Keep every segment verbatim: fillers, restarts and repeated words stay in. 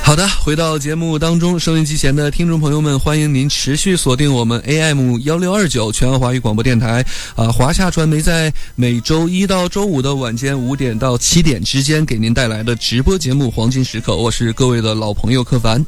好的，回到节目当中，收音机前的听众朋友们，欢迎您持续锁定我们 A M 一六二九全华语广播电台啊，华夏传媒在每周一到周五的晚间五点到七点之间给您带来的直播节目黄金时刻，我是各位的老朋友柯凡。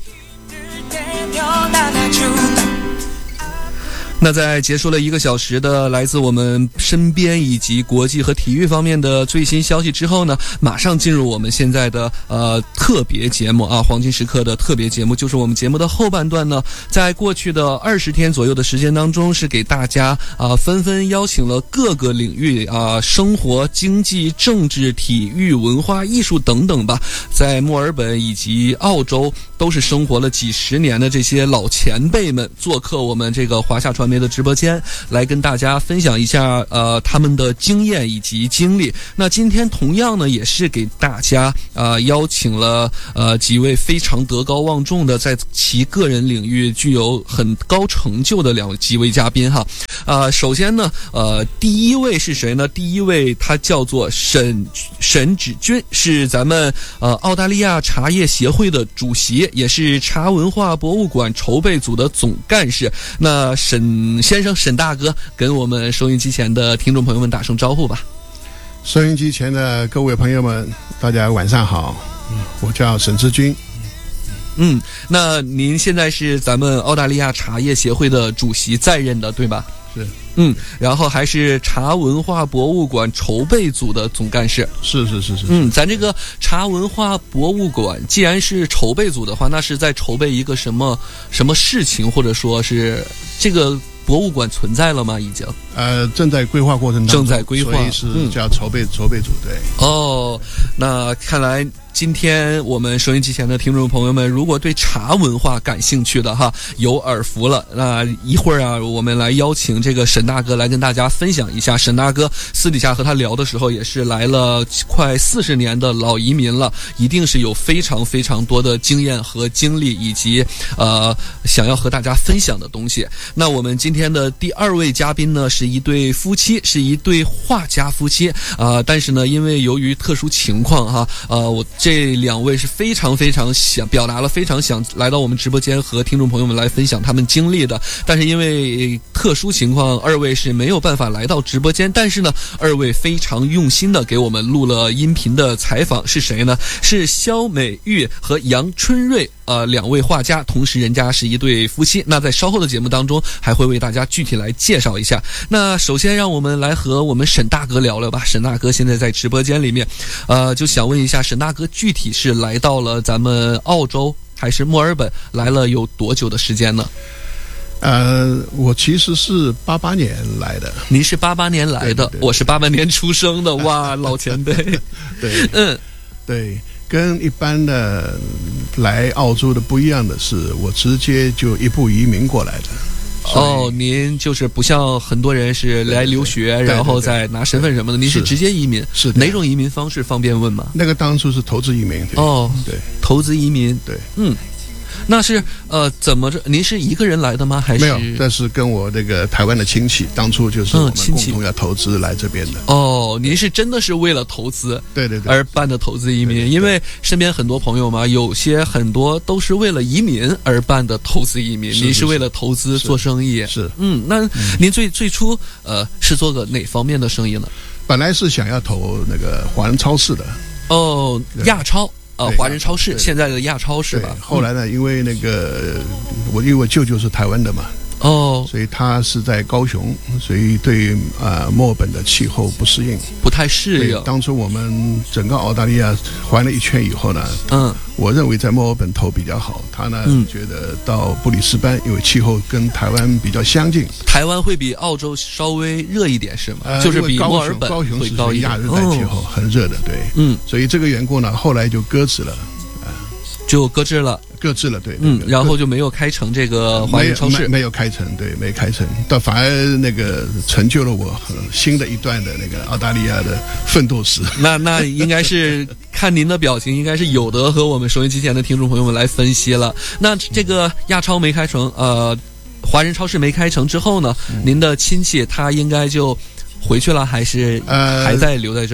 那在结束了一个小时的来自我们身边以及国际和体育方面的最新消息之后呢，马上进入我们现在的呃特别节目啊，黄金时刻的特别节目，就是我们节目的后半段呢，在过去的二十天左右的时间当中，是给大家啊纷纷邀请了各个领域啊生活、经济、政治、体育、文化艺术等等吧，在墨尔本以及澳洲都是生活了几十年的这些老前辈们做客我们这个华夏传媒的直播间，来跟大家分享一下呃他们的经验以及经历。那今天同样呢，也是给大家呃邀请了呃几位非常德高望重的，在其个人领域具有很高成就的两几位嘉宾哈。呃，首先呢，呃，第一位是谁呢？第一位他叫做沈沈芷君，是咱们呃澳大利亚茶叶协会的主席，也是茶文化博物馆筹备组的总干事。那沈先生，沈大哥，跟我们收音机前的听众朋友们打声招呼吧。 收音机前的各位朋友们，大家晚上好，我叫沈芷君。 嗯，那您现在是咱们澳大利亚茶叶协会的主席在任的，对吧？ 是。 嗯，然后还是茶文化博物馆筹备组的总干事。 是是是是。 嗯，咱这个茶文化博物馆既然是筹备组的话，那是在筹备一个什么什么事情，或者说是这个博物馆存在了吗？已经？ 呃，正在规划过程当中， 正在规划， 所以是叫筹备、嗯、筹备组。对。 哦，那看来今天我们收音机前的听众朋友们，如果对茶文化感兴趣的哈，有耳福了。那一会儿啊，我们来邀请这个沈大哥来跟大家分享一下。沈大哥私底下和他聊的时候，也是来了快四十年的老移民了，一定是有非常非常多的经验和经历，以及呃想要和大家分享的东西。那我们今天的第二位嘉宾呢，是一对夫妻，是一对画家夫妻啊、呃，但是呢，因为由于特殊情况哈，呃，我这两位是非常非常想表达了非常想来到我们直播间和听众朋友们来分享他们经历的，但是因为特殊情况，二位是没有办法来到直播间，但是呢，二位非常用心的给我们录了音频的采访。是谁呢？是肖美玉和杨春瑞。呃，两位画家，同时人家是一对夫妻。那在稍后的节目当中，还会为大家具体来介绍一下。那首先让我们来和我们沈大哥聊聊吧。沈大哥现在在直播间里面，呃，就想问一下，沈大哥具体是来到了咱们澳洲还是墨尔本，来了有多久的时间呢？ 呃，我其实是八八年来的。 您是八八年来的，对对对，我是八八年出生的，哇，老前辈。 对，嗯，对。跟一般的来澳洲的不一样的是，我直接就一步移民过来的。 哦，您就是不像很多人是来留学，对对对，然后再拿身份什么的，您是直接移民。 是哪种移民方式方便问吗？ 那个当初是投资移民。 哦， 对， 投资移民。 对， 嗯。那是呃怎么着？您是一个人来的吗？还是没有？但是跟我那个台湾的亲戚，当初就是我们共同要投资来这边的。 嗯、哦，您是真的是为了投资， 对对对， 而办的投资移民。对对对，因为身边很多朋友嘛，有些很多都是为了移民而办的投资移民。是是是，您是为了投资做生意。 是， 嗯，那您最最初呃是做个哪方面的生意呢？ 本来是想要投那个华人超市的。 哦，亚超。呃，华人超市，现在的亚超是吧？ 后来呢，因为那个我因为我舅舅是台湾的嘛， 哦， 所以他是在高雄，所以对啊、呃、墨尔本的气候不适应， 不太适应。 当初我们整个澳大利亚环了一圈以后呢， 嗯， 我认为在墨尔本投比较好。他呢、嗯、觉得到布里斯班，因为气候跟台湾比较相近。 台湾会比澳洲稍微热一点是吗？ 呃、 就是比墨尔本高雄会高一点。 亚热带气候、哦、很热的，对， 嗯， 所以这个缘故呢，后来就搁置了，啊、呃， 就搁置了。 搁置了，对， 嗯， 那个、 然后就没有开成这个华人超市， 没, 没有开成，对，没开成，但反而那个成就了我、呃、新的一段的那个澳大利亚的奋斗史。 那那应该是看您的表情，应该是有的和我们收音机前的听众朋友们来分析了。那这个亚超没开成，呃，华人超市没开成之后呢，嗯、您的亲戚他应该就回去了，还是还在留在这里？ 呃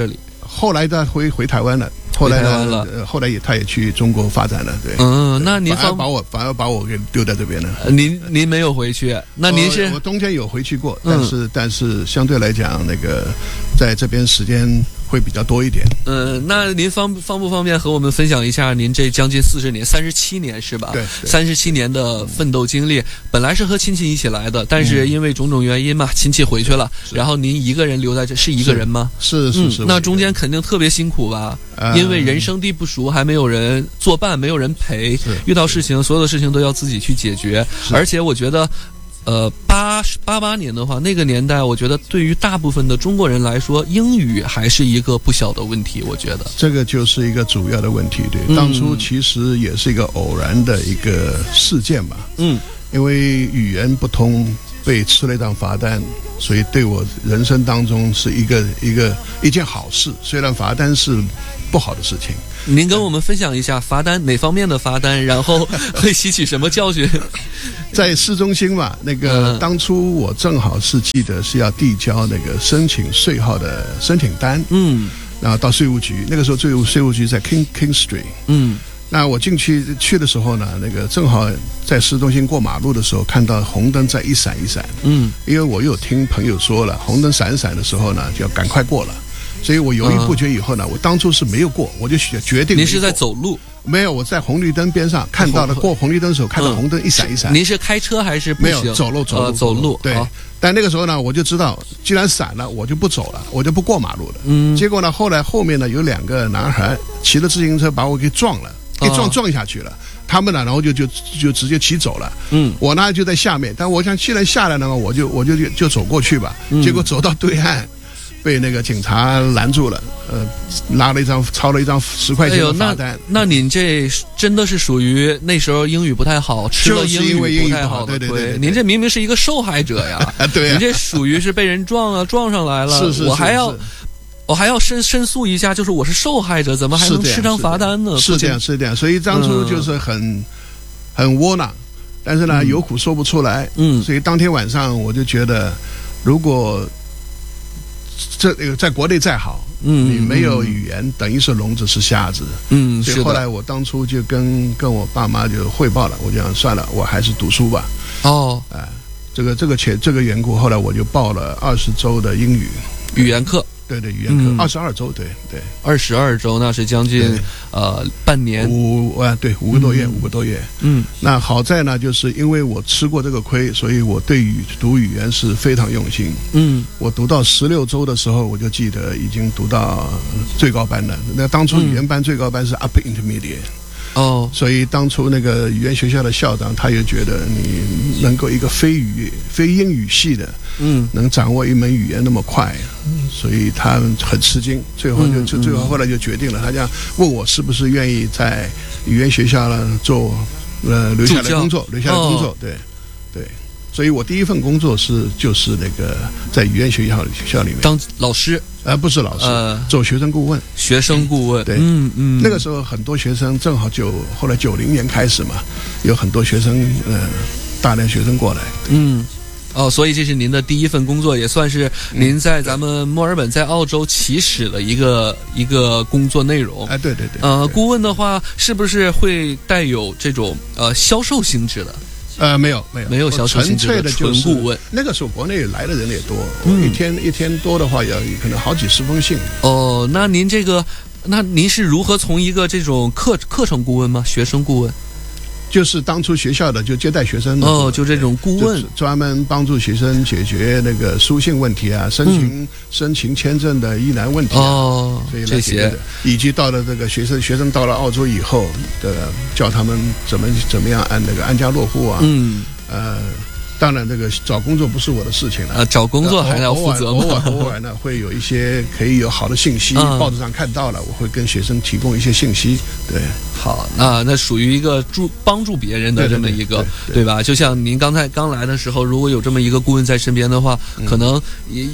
后来他回回台湾了。后来呢？ 了呃、后来也，他也去中国发展了，对。 嗯，那您反而把我反而把我给丢在这边了。 呃、您您没有回去？那您是？ 我, 我冬天有回去过，但是、嗯、但是相对来讲，那个在这边时间会比较多一点。 嗯，那您方方不方便和我们分享一下您这将近四十年、三十七年是吧？ 对， 三十七年的奋斗经历。本来是和亲戚一起来的，但是因为种种原因嘛，嗯、亲戚回去了，然后您一个人留在这，是一个人吗？ 是是 是, 是、 嗯。那中间肯定特别辛苦吧？ 呃、 因为人生地不熟，还没有人作伴，没有人陪，遇到事情，所有的事情都要自己去解决。而且我觉得。呃，八八八年的话，那个年代，我觉得对于大部分的中国人来说，英语还是一个不小的问题。我觉得这个就是一个主要的问题。对，嗯、当初其实也是一个偶然的一个事件吧。嗯，因为语言不通，被吃了一张罚单，所以对我人生当中是一个一个一件好事。虽然罚单是不好的事情。 您跟我们分享一下罚单哪方面的罚单，然后会吸取什么教训？ 在市中心嘛，那个、嗯、当初我正好是记得是要递交那个申请税号的申请单，嗯，然后到税务局，那个时候税务税务局在 King King Street， 嗯，那我进去去的时候呢，那个正好在市中心过马路的时候，看到红灯在一闪一闪，嗯，因为我有听朋友说了，红灯闪一闪的时候呢，就要赶快过了。所以我犹豫不决以后呢，我当初是没有过，我就决定。 您是在走路？ 没有，我在红绿灯边上看到了，过红绿灯的时候看到红灯一闪一闪。 您是开车还是步行？ 没有，走路走路、 呃、走路。 对，但那个时候呢，我就知道，既然闪了，我就不走了，我就不过马路了。嗯。结果呢，后来后面呢有两个男孩骑着自行车把我给撞了，一撞撞下去了。他们呢，然后就就就直接骑走了。嗯。我呢就在下面，但我想既然下来了嘛，我就我就就走过去吧。嗯。结果走到对岸。被那个警察拦住了，呃，拿了一张抄了一张十块钱的罚单。 哎、那, 那您这真的是属于那时候英语不太好，吃了英语不太好的亏。 对对 对, 对, 对， 您这明明是一个受害者呀！ 对、啊， 您这属于是被人撞啊撞上来了， 是是是， 我还要我还要申申诉一下，就是我是受害者，怎么还能吃张罚单呢？ 是这样是这样，所以当初就是很、嗯、很窝囊，但是呢、嗯、有苦说不出来，嗯，所以当天晚上我就觉得，如果这在国内再好，嗯，你没有语言，嗯、等于是聋子是瞎子，嗯，所以后来我当初就跟跟我爸妈就汇报了，我就想算了，我还是读书吧。哦，哎、呃，这个这个且这个缘故，后来我就报了二十周的英语语言课。 对对，语言课二十二周，对对， 二十二周那是将近呃半年五啊，对五个多月，嗯、五个多月。嗯，那好在呢，就是因为我吃过这个亏，所以我对语读语言是非常用心。嗯，我读到十六周的时候，我就记得已经读到最高班了。那当初语言班最高班是 Upper Intermediate。哦，所以当初那个语言学校的校长，他也觉得你能够一个非语非英语系的，嗯，能掌握一门语言那么快，嗯，所以他很吃惊。最后就就最后后来就决定了，他这样问我是不是愿意在语言学校呢做呃留下来工作，留下来工作，对对。所以我第一份工作是就是那个在语言学校学校里面当老师， 呃，不是老师，呃，做学生顾问。 学生顾问， 对，嗯嗯。那个时候很多学生正好就后来九零年开始嘛，有很多学生，呃，大量学生过来。 嗯，哦，所以这是您的第一份工作，也算是您在咱们墨尔本在澳洲起始的一个一个工作内容。 哎，对对对。 呃，顾问的话，是不是会带有这种呃销售性质的？ 呃，没有，没有， 没有销售性质的， 纯粹的就是顾问。 那个时候国内来的人也多，嗯、一天一天多的话，也可能好几十封信。 哦，那您这个，那您是如何从一个这种课课程顾问吗？学生顾问？ 就是当初学校的就接待学生的哦，就这种顾问， 专门帮助学生解决那个书信问题啊，申请、嗯、申请签证的疑难问题啊，哦，所以这些， 以及到了这个学生学生到了澳洲以后的，教他们怎么怎么样按那个安家落户啊，嗯，呃。当然，这个找工作不是我的事情了。 呃，找工作还要负责吗？ 偶尔偶尔呢，会有一些可以有好的信息，嗯、报纸上看到了，我会跟学生提供一些信息。对， 好，那那属于一个助帮助别人的这么一个， 对, 对, 对, 对, 对吧？就像您刚才刚来的时候，如果有这么一个顾问在身边的话，嗯、可能也也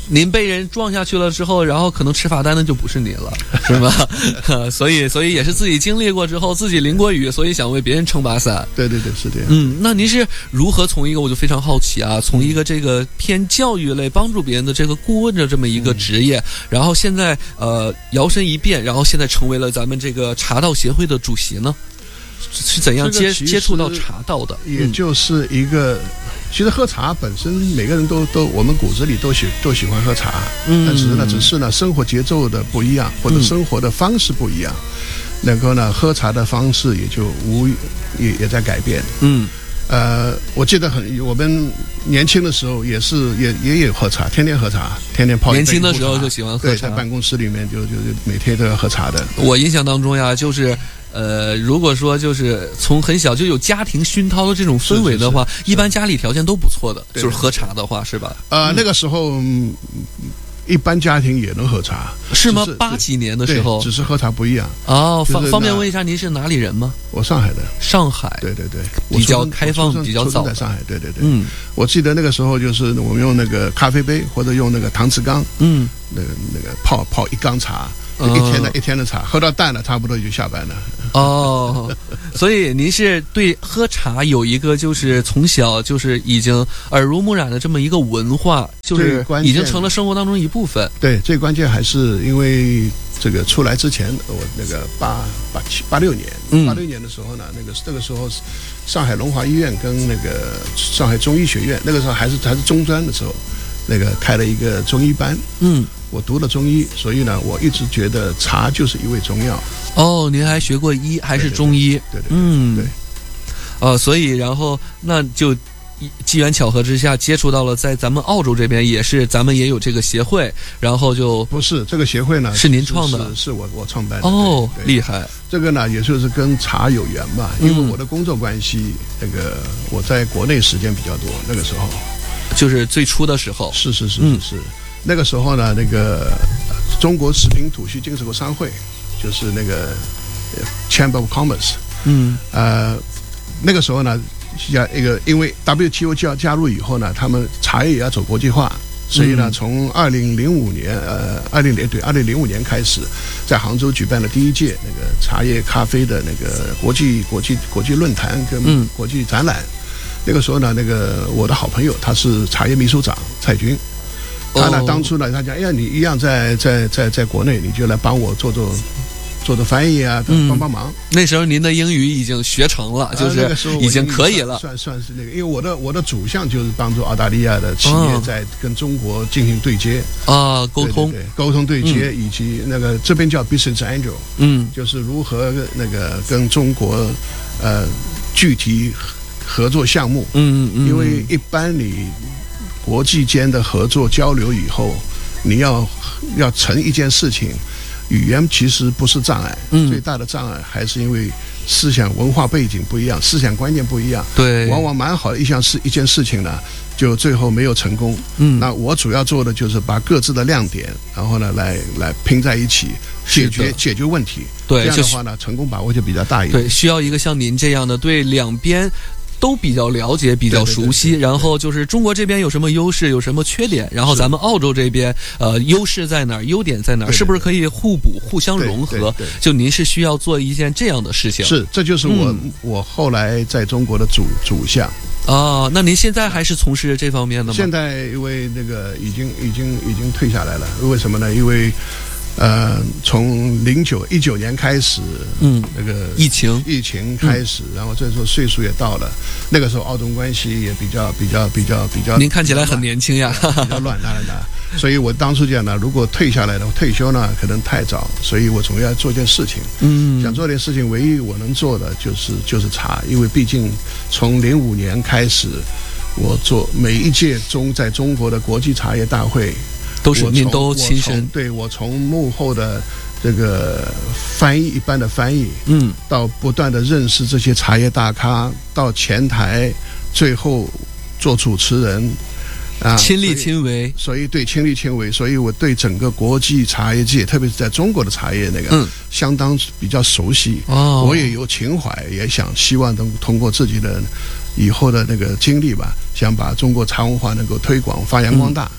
您被人撞下去了之后，然后可能吃罚单的就不是你了，是吗？所以，所以也是自己经历过之后，自己淋过雨，所以想为别人撑把伞。 对对对，是这样。 嗯，那您是如何从一个，我就非常好奇啊，从一个这个偏教育类帮助别人的这个顾问的这么一个职业，嗯、然后现在呃摇身一变，然后现在成为了咱们这个茶道协会的主席呢？是怎样接、这个、接触到茶道的？ 也就是一个。嗯其实喝茶本身，每个人都都我们骨子里都喜都喜欢喝茶，嗯，但是呢，只是呢生活节奏的不一样，或者生活的方式不一样，嗯、那个呢喝茶的方式也就无也也在改变，嗯，呃，我记得很，我们年轻的时候也是也也有喝茶，天天喝茶，天天泡一杯。 年轻的时候就喜欢喝茶， 对，在办公室里面就就每天都要喝茶的。 我印象当中呀，就是。呃，如果说就是从很小就有家庭熏陶的这种氛围的话，一般家里条件都不错的，就是喝茶的话，是吧？ 呃，嗯、那个时候、嗯、一般家庭也能喝茶， 是吗？八几年的时候， 只是喝茶不一样。 哦，方、就是、方便问一下您是哪里人吗？ 我上海的。 上海， 对对对， 比较开放，比较早。 在上海，对对对。嗯，我记得那个时候就是我们用那个咖啡杯或者用那个搪瓷缸，嗯，那个那个泡泡一缸茶。一天的、嗯、一天的茶，喝到淡了，差不多就下班了。 哦，所以您是对喝茶有一个就是从小就是已经耳濡目染的这么一个文化，就是已经成了生活当中一部分。 对，最关键还是因为这个出来之前，我那个八八七八六年，八六年的时候呢，那个那个时候上海龙华医院跟那个上海中医学院，那个时候还是还是中专的时候，那个开了一个中医班。嗯。我读了中医，所以呢，我一直觉得茶就是一味中药。 哦，您还学过医，还是中医？ 对对对， 嗯， 对。 呃，所以然后那就机缘巧合之下接触到了，在咱们澳洲这边也是，咱们也有这个协会，然后就不是这个协会呢， 是您创的， 是, 是, 是我我创办的。 哦，厉害！ 这个呢，也就是跟茶有缘吧，因为我的工作关系，那个我在国内时间比较多，那个时候就是最初的时候， 是是是是是。嗯那个时候呢，那个中国食品土畜进出口商会，就是那个 Chamber of Commerce， 嗯，呃，那个时候呢，加一个因为 W T O 加加入以后呢，他们茶叶也要走国际化，所以呢，从二零零五年，呃，二零零对二零零五年开始，在杭州举办了第一届那个茶叶咖啡的那个国际国际国际论坛跟国际展览。嗯、那个时候呢，那个我的好朋友他是茶叶秘书长蔡军。他呢，当初呢，他讲，哎呀，你一样在在在在国内，你就来帮我做做做做翻译啊，帮帮忙。 嗯、那时候您的英语已经学成了，就是已经可以了， 呃、算算是那个，因为我的我的主项就是帮助澳大利亚的企业在跟中国进行对接啊，沟通对对对沟通对接，嗯、以及那个这边叫 Business Angel， 嗯，就是如何那个跟中国呃具体合作项目，嗯嗯，因为一般你。国际间的合作交流以后，你要要成一件事情，语言其实不是障碍，嗯、最大的障碍还是因为思想文化背景不一样，思想观念不一样。 对， 往往蛮好的一项事一件事情呢，就最后没有成功。嗯，那我主要做的就是把各自的亮点，然后呢来来拼在一起，解决解决问题。 对， 这样的话呢，成功把握就比较大一点。 对，需要一个像您这样的对两边。都比较了解，比较熟悉， 对对对对对， 然后就是中国这边有什么优势，有什么缺点，然后咱们澳洲这边，呃，优势在哪儿，优点在哪儿，是不是可以互补、互相融合？ 对对对对， 就您是需要做一件这样的事情。 是，这就是我、嗯、我后来在中国的主主项。 哦，那您现在还是从事这方面的吗？ 现在因为那个已经已经已经退下来了，为什么呢？因为。呃，从零九一九年开始，嗯，那个疫情疫情开始，嗯、然后这时候岁数也到了，那个时候澳中关系也比较比较比较比较。 您看起来很年轻呀， 比较乱，当然的。所以我当初讲呢，如果退下来的退休呢，可能太早，所以我总要做件事情。嗯，想做点事情，唯一我能做的就是就是茶，因为毕竟从零五年开始，我做每一届中在中国的国际茶叶大会。 都是您都亲身， 对，我从幕后的这个翻译一般的翻译，嗯，到不断的认识这些茶叶大咖，到前台，最后做主持人，啊， 亲力亲为， 所以对亲力亲为，所以我对整个国际茶叶界，特别是在中国的茶叶那个，嗯，相当比较熟悉。哦，我也有情怀，也想希望能通过自己的以后的那个经历吧，想把中国茶文化能够推广发扬光大。嗯，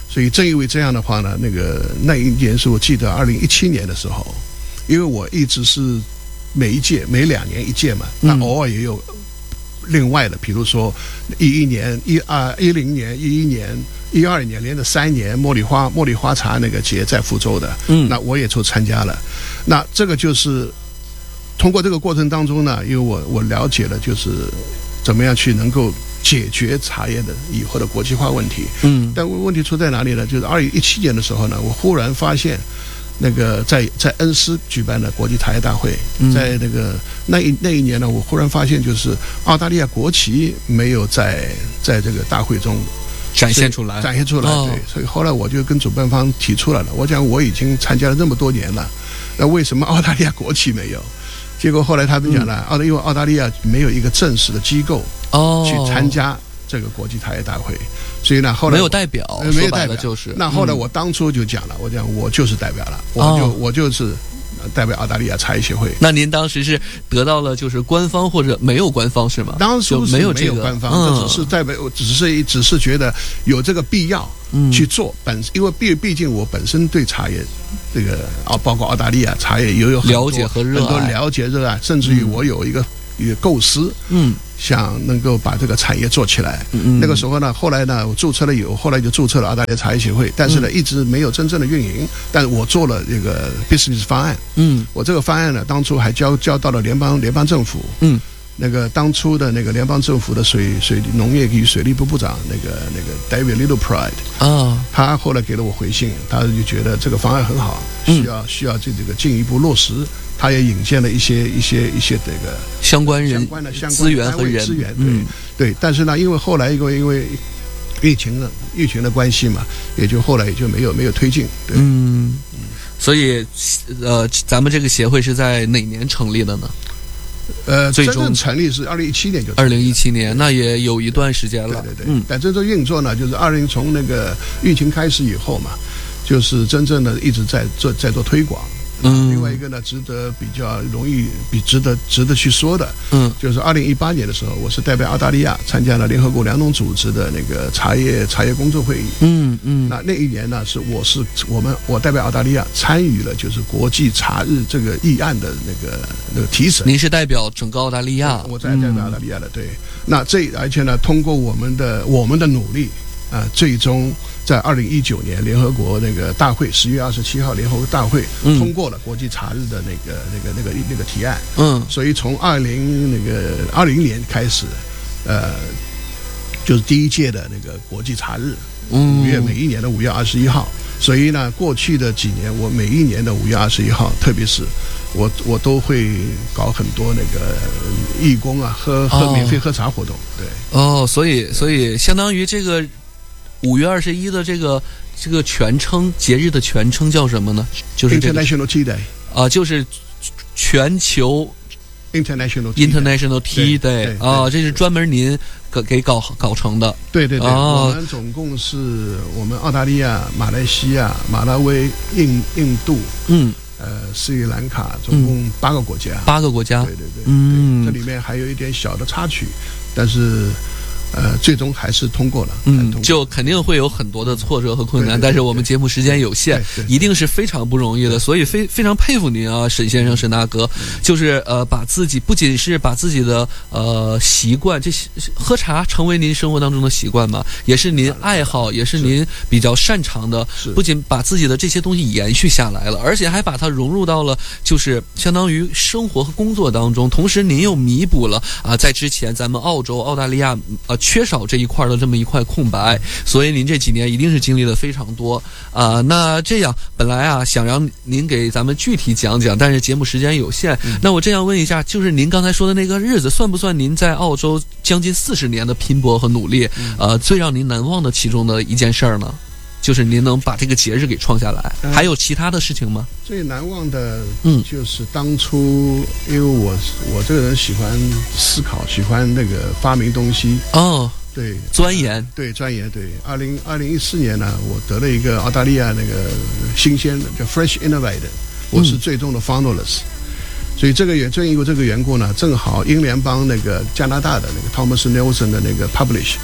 所以正因为这样的话呢，那个那一年是我记得二零一七年的时候，因为我一直是每一届每两年一届嘛，那偶尔也有另外的，比如说一一年、一二一零年、一一年、一二年连着三年茉莉花茉莉花茶那个节在福州的，嗯，那我也就参加了。那这个就是通过这个过程当中呢，因为我我了解了就是怎么样去能够解决茶叶的以后的国际化问题。嗯，但问题出在哪里呢？就是二零一七年的时候呢，我忽然发现，那个在在恩施举办的国际茶叶大会，在那个那一那一年呢，我忽然发现，就是澳大利亚国旗没有在在这个大会中展现出来， 展现出来。 哦、 对，所以后来我就跟主办方提出来了，我讲我已经参加了这么多年了，那为什么澳大利亚国旗没有？结果后来他们讲了，澳大因为澳大利亚没有一个正式的机构哦去参加这个国际茶叶大会，所以呢后来没有代表， 没有代表就是。 那后来我当初就讲了，我讲我就是代表了，我就、哦、我就是代表澳大利亚茶叶协会。 那您当时是得到了就是官方或者没有官方是吗？ 当时没有这个官方，嗯、只是代表，只是只是觉得有这个必要去做。嗯、本因为毕毕竟我本身对茶叶。这个啊，包括澳大利亚茶叶也有很多了解和热爱， 很多了解热爱，甚至于我有一个、嗯、一个构思，嗯，想能够把这个产业做起来。嗯，那个时候呢，后来呢，我注册了以后，后来就注册了澳大利亚茶叶协会，但是呢，嗯、一直没有真正的运营。但是我做了这个 business 方案，嗯，我这个方案呢，当初还交交到了联邦联邦政府，嗯。那个当初的那个联邦政府的水水农业与水利部部长那个那个 David Littleproud 啊，他后来给了我回信，他就觉得这个方案很好，需要、嗯、需要这这个进一步落实，他也引荐了一些一些一些这个相关人相关的相关资源和人资源，对、嗯、对，但是呢，因为后来因为因为疫情的疫情的关系嘛，也就后来也就没有没有推进，对， 嗯，所以呃，咱们这个协会是在哪年成立的呢？ 呃，真正成立是二零一七年就二零一七年，那也有一段时间了。 对对对，嗯，但真正运作呢，就是二零从那个疫情开始以后嘛，就是真正的一直在做在做推广。嗯，另外一个呢，值得比较容易比值得值得去说的，嗯，就是二零一八年的时候，我是代表澳大利亚参加了联合国粮农组织的那个茶叶茶叶工作会议，嗯嗯，那那一年呢，是我是我们我代表澳大利亚参与了就是国际茶日这个议案的那个那个提审。 您是代表整个澳大利亚？ 我在代表澳大利亚的，对。那这而且呢，通过我们的我们的努力啊、呃，最终。在二零一九年联合国那个大会十月二十七号联合国大会通过了国际茶日的那个那个那个那个提案，嗯，所以从二零那个二零年开始，呃，就是第一届的那个国际茶日，五月每一年的五月二十一号，所以呢，过去的几年我每一年的五月二十一号，特别是我我都会搞很多那个义工啊，喝喝免费喝茶活动，对， 哦，所以所以相当于这个。五月二十一的这个这个全称节日的全称叫什么呢？就是、这个、 International Tea Day 啊、呃，就是全球 International International Tea Day 啊、呃，这是专门您给给搞搞成的。 对对对，哦、我们总共是我们澳大利亚、马来西亚、马拉维、印印度，嗯，呃，斯里兰卡，总共八个国家。 八、嗯、个国家。 对对对，嗯，这里面还有一点小的插曲，但是。呃，最终还是通过了。 嗯，就肯定会有很多的挫折和困难，但是我们节目时间有限，一定是非常不容易的，所以非非常佩服您啊，沈先生、沈大哥，就是呃，把自己不仅是把自己的呃习惯，这喝茶成为您生活当中的习惯嘛，也是您爱好，也是您比较擅长的，不仅把自己的这些东西延续下来了，而且还把它融入到了就是相当于生活和工作当中，同时您又弥补了啊、呃，在之前咱们澳洲、澳大利亚呃。缺少这一块的这么一块空白，所以您这几年一定是经历的非常多啊、呃。那这样本来啊想让您给咱们具体讲讲，但是节目时间有限，嗯、那我这样问一下，就是您刚才说的那个日子，算不算您在澳洲将近四十年的拼搏和努力？嗯、呃，最让您难忘的其中的一件事儿呢？就是您能把这个节日给创下来，嗯、还有其他的事情吗？ 最难忘的，嗯，就是当初，因为我我这个人喜欢思考，喜欢那个发明东西哦，对， 钻研， 对，钻研，对。二零二零一四年呢，我得了一个澳大利亚那个新鲜的叫 Fresh Innovator， 我是最终的 finalist。嗯所以这个也正因为这个缘故呢，正好英联邦那个加拿大的那个 Thomas Nelson 的那个 publish，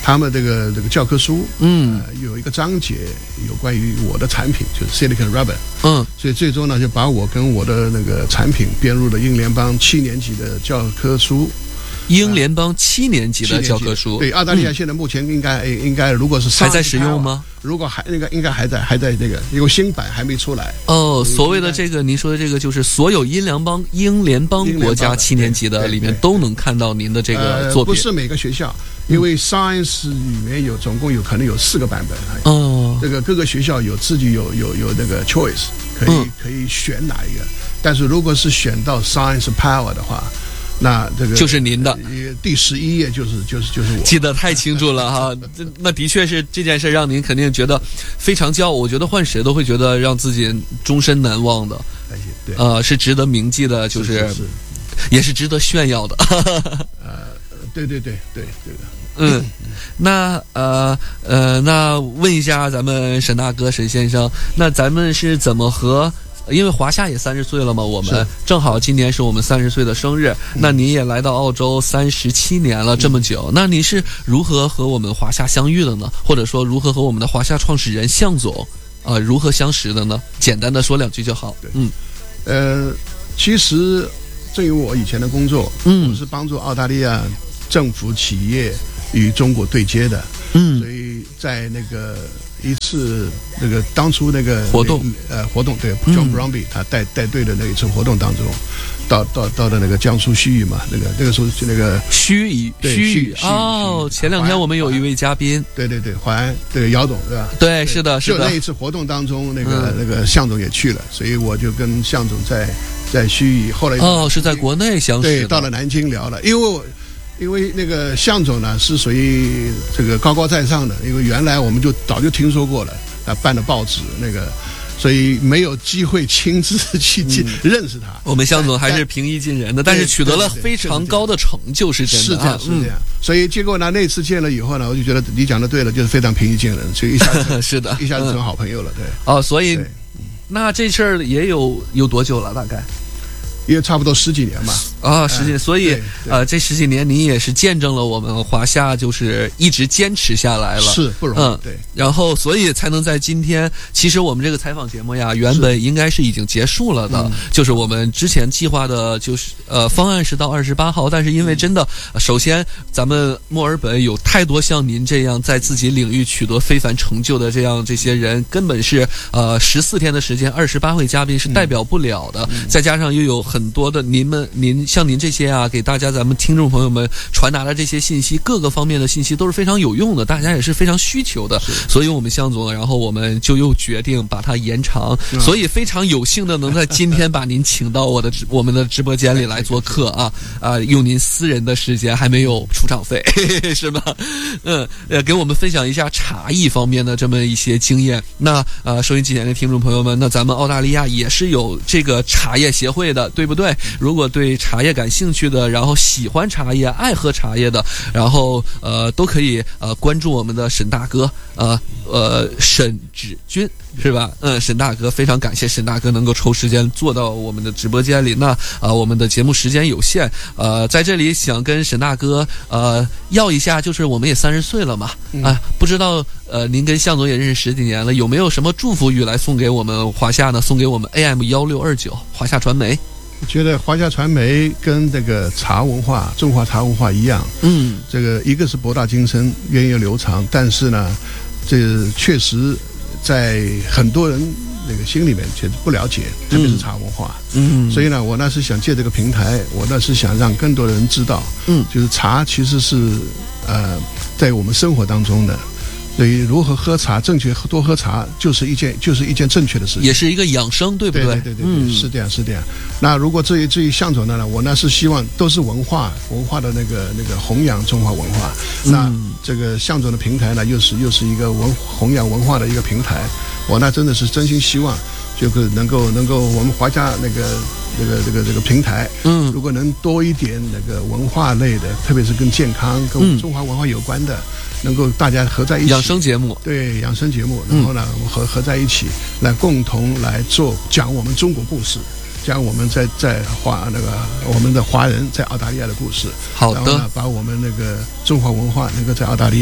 他们这个这个教科书， 嗯、 呃，有一个章节有关于我的产品，就是 Silicon Rubber， 嗯， 所以最终呢就把我跟我的那个产品编入了英联邦七年级的教科书。 英联邦七年级的教科书， 对，澳大利亚现在目前应该、嗯、应该如果是还在使用吗？ 如果还那个应该还在还在那个，因为新版还没出来。 哦，所谓的这个您说的这个，就是所有英联邦英联邦国家七年级的里面都能看到您的这个作品。 呃、不是每个学校，因为 Science 里面有总共有可能有四个版本。 哦， 这个各个学校有自己有有有那个 choice， 可以、嗯、可以选哪一个。但是如果是选到 Science Power 的话。那这个就是您的第十一页，就是就是就是我记得太清楚了哈。这那的确是这件事让您肯定觉得非常骄傲，我觉得换谁都会觉得让自己终身难忘的。 对， 呃，是值得铭记的，就是是是是也是值得炫耀的。 呃，对对对对对的。 嗯，那呃呃，那问一下咱们沈大哥沈先生，那咱们是怎么和？因为华夏也三十岁了嘛，我们正好今年是我们三十岁的生日。那您也来到澳洲三十七年了，这么久，那你是如何和我们华夏相遇的呢？或者说如何和我们的华夏创始人向总，呃，如何相识的呢？简单的说两句就好。 嗯，呃，其实正于我以前的工作，嗯，我是帮助澳大利亚政府企业与中国对接的，嗯，所以在那个。一次那个当初那个活动， 呃，活动对 ，John Bromby 他带带队的那一次活动当中，到到到的那个江苏盱眙嘛，那个那个时候就那个盱眙，盱眙哦，前两天我们有一位嘉宾， 对对对，淮对姚总对吧？ 对，是的，是的。 就那一次活动当中，那个、嗯、那个向总也去了，所以我就跟向总在在盱眙，后来哦是在国内相识， 对，到了南京聊了，因为我。因为那个向总呢是属于这个高高在上的，因为原来我们就早就听说过了，啊，办的报纸那个，所以没有机会亲自去去、嗯、认识他。 我们向总还是平易近人的，但是取得了非常高的成就，是真的。 是这样，是这样。所以结果呢，那次见了以后呢，我就觉得你讲的对了，就是非常平易近人，所以一下子是的， 一下子成好朋友了，对。 哦，所以那这事儿也有有多久了？大概？ 也差不多十几年吧。 啊，十几年，所以呃，这十几年您也是见证了我们华夏就是一直坚持下来了， 是不容易，嗯，对。 然后，所以才能在今天，其实我们这个采访节目呀，原本应该是已经结束了的，嗯、就是我们之前计划的，就是呃方案是到二十八号，但是因为真的，首先咱们墨尔本有太多像您这样在自己领域取得非凡成就的这样这些人，根本是呃十四天的时间，二十八位嘉宾是代表不了的，嗯、再加上又有很多的您们您。像您这些啊，给大家咱们听众朋友们传达的这些信息，各个方面的信息都是非常有用的，大家也是非常需求的。所以我们向总，然后我们就又决定把它延长，嗯、所以非常有幸的能在今天把您请到我的我们的直播间里来做客啊啊，用您私人的时间，还没有出场费，是吧？嗯，呃，给我们分享一下茶艺方面的这么一些经验。那呃，收音机前的听众朋友们，那咱们澳大利亚也是有这个茶叶协会的，对不对？如果对茶叶感兴趣的，然后喜欢茶叶、爱喝茶叶的，然后呃都可以呃关注我们的沈大哥，呃呃沈芷君是吧？嗯，沈大哥非常感谢沈大哥能够抽时间坐到我们的直播间里。那呃我们的节目时间有限，呃在这里想跟沈大哥呃要一下，就是我们也三十岁了嘛，啊、呃、不知道呃您跟向总也认识十几年了，有没有什么祝福语来送给我们华夏呢？送给我们 A M 一六二九华夏传媒。 我觉得华夏传媒跟这个茶文化、中华茶文化一样，嗯，这个一个是博大精深、源远流长，但是呢，这确实在很多人那个心里面确实不了解，特别是茶文化，嗯，所以呢，我那是想借这个平台，我那是想让更多的人知道，嗯，就是茶其实是呃，在我们生活当中的。所以如何喝茶，正确多喝茶，就是一件就是一件正确的事情， 也是一个养生，对不对？ 对对对对，嗯，是这样是这样。那如果至于至于向总的呢，我呢是希望都是文化文化的那个那个弘扬中华文化。那这个向总的平台呢，又是又是一个文弘扬文化的一个平台。我那真的是真心希望，就是能够能够我们华夏那个。这个这个这个平台，嗯，如果能多一点那个文化类的，特别是跟健康、跟中华文化有关的，嗯、能够大家合在一起， 养生节目， 对养生节目，然后呢，我们合合在一起，来共同来做讲我们中国故事，讲我们在在华那个我们的华人在澳大利亚的故事， 好的， 然后呢，把我们那个中华文化能够在澳大利亚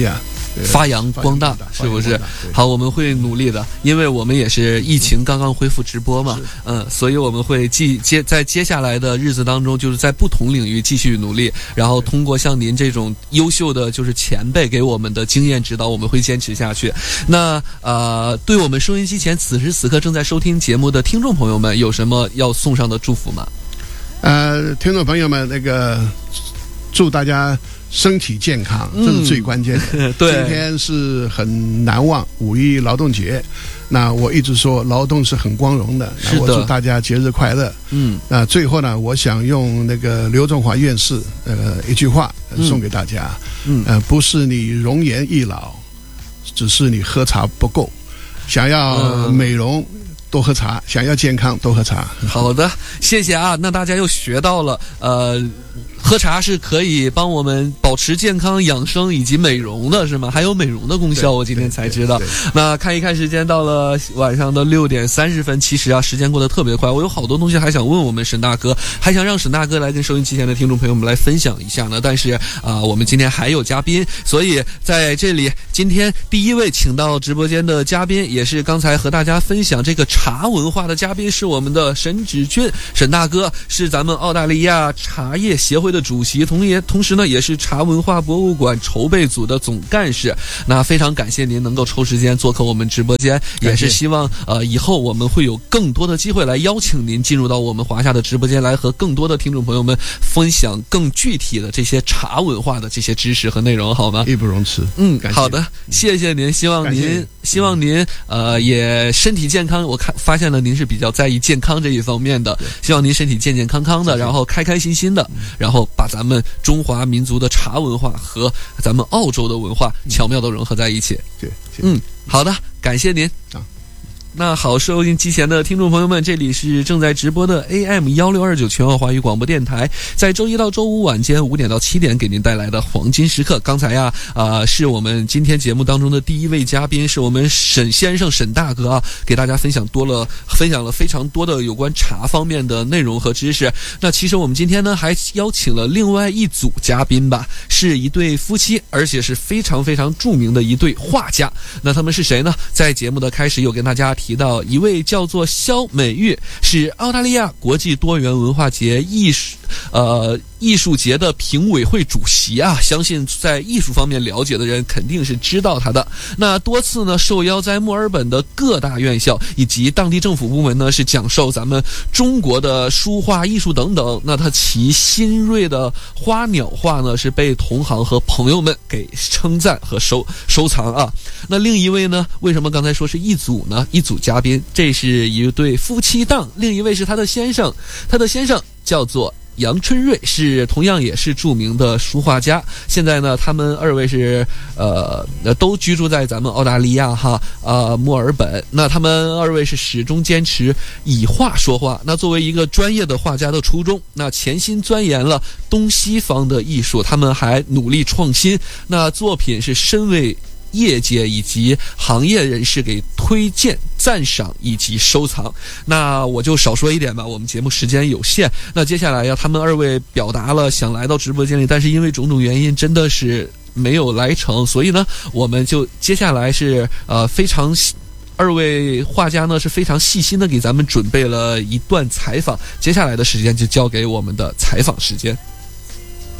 发扬光大，是不是？好，我们会努力的，因为我们也是疫情刚刚恢复直播嘛，嗯，所以我们会继接在接下来的日子当中，就是在不同领域继续努力，然后通过像您这种优秀的就是前辈给我们的经验指导，我们会坚持下去。那呃，对我们收音机前此时此刻正在收听节目的听众朋友们，有什么要送上的祝福吗？ 呃，听众朋友们，那个祝大家身体健康，这是最关键的。 嗯、对， 今天是很难忘五一劳动节，那我一直说劳动是很光荣的， 是的， 我祝大家节日快乐。 嗯， 那最后呢，我想用那个刘仲华院士呃一句话送给大家，嗯，呃，不是你容颜易老，只是你喝茶不够，想要美容。嗯，多喝茶，想要健康多喝茶。 好的，谢谢啊。那大家又学到了，呃，喝茶是可以帮我们保持健康、养生以及美容的，是吗？还有美容的功效，我今天才知道。那看一看时间，到了晚上的六点三十分。其实啊，时间过得特别快，我有好多东西还想问我们沈大哥，还想让沈大哥来跟收音机前的听众朋友们来分享一下呢。但是啊、呃，我们今天还有嘉宾，所以在这里，今天第一位请到直播间的嘉宾，也是刚才和大家分享这个茶文化的嘉宾，是我们的沈芷君，沈大哥是咱们澳大利亚茶叶协会的主席，同也同时呢也是茶文化博物馆筹备组的总干事。那非常感谢您能够抽时间做客我们直播间，也是希望呃以后我们会有更多的机会来邀请您进入到我们华夏的直播间，来和更多的听众朋友们分享更具体的这些茶文化的这些知识和内容，好吗？ 义不容辞。 嗯，好的，谢谢您，希望您希望您呃也身体健康。我看发现了您是比较在意健康这一方面的，希望您身体健健康康的，然后开开心心的，然后把咱们中华民族的茶文化和咱们澳洲的文化巧妙的融合在一起。 对， 嗯，好的，感谢您啊。那好，收音机前的听众朋友们，这里是正在直播的 A M 一六二九全澳华语广播电台，在周一到周五晚间五点到七点给您带来的黄金时刻。刚才呀，啊、呃，是我们今天节目当中的第一位嘉宾，是我们沈先生沈大哥啊，给大家分享多了，分享了非常多的有关茶方面的内容和知识。那其实我们今天呢，还邀请了另外一组嘉宾吧，是一对夫妻，而且是非常非常著名的一对画家。那他们是谁呢？在节目的开始有跟大家提到一位叫做肖美玉，是澳大利亚国际多元文化节艺术呃艺术节的评委会主席啊，相信在艺术方面了解的人肯定是知道他的。那多次呢受邀在墨尔本的各大院校以及当地政府部门呢是讲授咱们中国的书画艺术等等。那他其新锐的花鸟画呢是被同行和朋友们给称赞和收收藏啊。那另一位呢，为什么刚才说是一组呢？一组嘉宾，这是一对夫妻档，另一位是他的先生，他的先生叫做杨春瑞，是同样也是著名的书画家。现在呢，他们二位是呃都居住在咱们澳大利亚哈呃墨尔本。那他们二位是始终坚持以画说画。那作为一个专业的画家的初衷，那潜心钻研了东西方的艺术，他们还努力创新。那作品是深为业界以及行业人士给推荐、赞赏以及收藏。那我就少说一点吧，我们节目时间有限。那接下来呀，他们二位表达了想来到直播间里，但是因为种种原因，真的是没有来成。所以呢，我们就接下来是呃非常。二位画家呢是非常细心的给咱们准备了一段采访，接下来的时间就交给我们的采访时间。